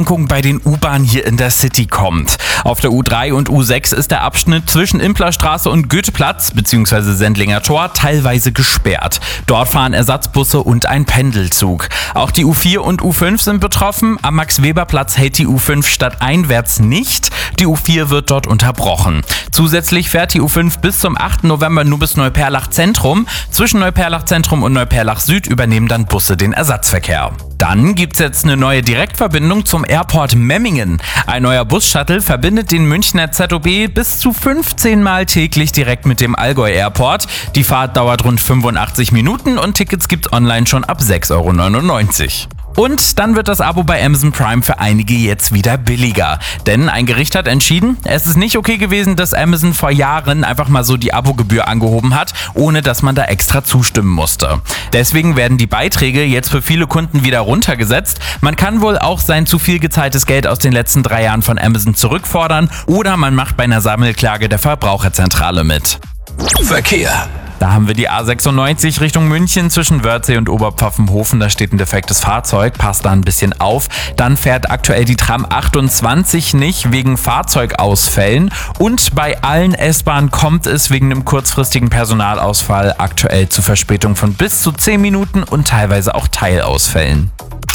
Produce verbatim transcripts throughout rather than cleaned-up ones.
Beschränkung bei den U-Bahnen hier in der City kommt. Auf der U drei und U sechs ist der Abschnitt zwischen Implerstraße und Goetheplatz bzw. Sendlinger Tor teilweise gesperrt. Dort fahren Ersatzbusse und ein Pendelzug. Auch die U vier und U fünf sind betroffen. Am Max-Weber-Platz hält die U fünf stadteinwärts nicht. Die U vier wird dort unterbrochen. Zusätzlich fährt die U fünf bis zum achten November nur bis Neuperlach Zentrum. Zwischen Neuperlach Zentrum und Neuperlach Süd übernehmen dann Busse den Ersatzverkehr. Dann gibt's jetzt eine neue Direktverbindung zum Airport Memmingen. Ein neuer Bus-Shuttle verbindet den Münchner Z O B bis zu fünfzehn Mal täglich direkt mit dem Allgäu Airport. Die Fahrt dauert rund fünfundachtzig Minuten und Tickets gibt's online schon ab sechs Euro neunundneunzig. Und dann wird das Abo bei Amazon Prime für einige jetzt wieder billiger. Denn ein Gericht hat entschieden, es ist nicht okay gewesen, dass Amazon vor Jahren einfach mal so die Abogebühr angehoben hat, ohne dass man da extra zustimmen musste. Deswegen werden die Beiträge jetzt für viele Kunden wieder runtergesetzt. Man kann wohl auch sein zu viel gezahltes Geld aus den letzten drei Jahren von Amazon zurückfordern oder man macht bei einer Sammelklage der Verbraucherzentrale mit. Verkehr. Da haben wir die A sechsundneunzig Richtung München zwischen Wörthsee und Oberpfaffenhofen. Da steht ein defektes Fahrzeug, passt da ein bisschen auf. Dann fährt aktuell die Tram achtundzwanzig nicht wegen Fahrzeugausfällen. Und bei allen S-Bahnen kommt es wegen einem kurzfristigen Personalausfall aktuell zu Verspätung von bis zu zehn Minuten und teilweise auch Teilausfällen.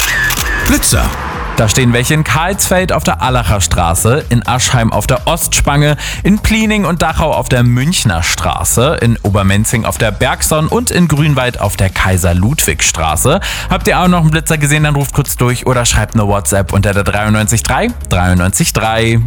Blitzer. Da stehen welche in Karlsfeld auf der Allacher Straße, in Aschheim auf der Ostspange, in Pliening und Dachau auf der Münchner Straße, in Obermenzing auf der Bergson und in Grünwald auf der Kaiser-Ludwig-Straße. Habt ihr auch noch einen Blitzer gesehen, dann ruft kurz durch oder schreibt eine WhatsApp unter der drei neun drei drei neun drei.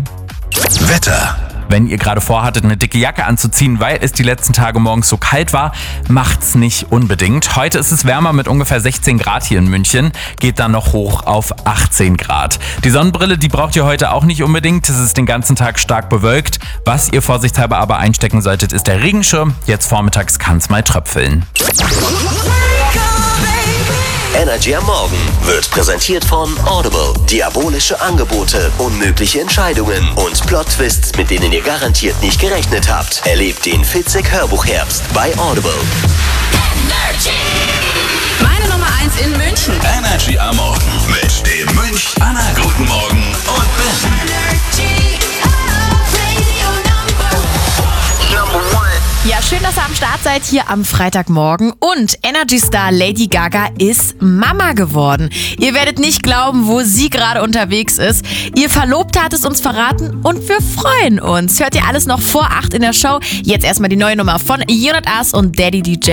Wetter. Wenn ihr gerade vorhattet, eine dicke Jacke anzuziehen, weil es die letzten Tage morgens so kalt war, macht's nicht unbedingt. Heute ist es wärmer mit ungefähr sechzehn Grad hier in München, geht dann noch hoch auf achtzehn Grad. Die Sonnenbrille, die braucht ihr heute auch nicht unbedingt. Es ist den ganzen Tag stark bewölkt. Was ihr vorsichtshalber aber einstecken solltet, ist der Regenschirm. Jetzt vormittags kann's mal tröpfeln. Energy am Morgen wird präsentiert von Audible. Diabolische Angebote, unmögliche Entscheidungen und Plot-Twists, mit denen ihr garantiert nicht gerechnet habt. Erlebt den Fitzek-Hörbuchherbst bei Audible. Energy. Meine Nummer eins in München. Energy am Morgen mit dem Münch. Anna, guten Morgen und Ben. Energy. Ja, schön, dass ihr am Start seid hier am Freitagmorgen. Und Energy-Star Lady Gaga ist Mama geworden. Ihr werdet nicht glauben, wo sie gerade unterwegs ist. Ihr Verlobter hat es uns verraten und wir freuen uns. Hört ihr alles noch vor acht in der Show? Jetzt erstmal die neue Nummer von Unit Us und Daddy D J.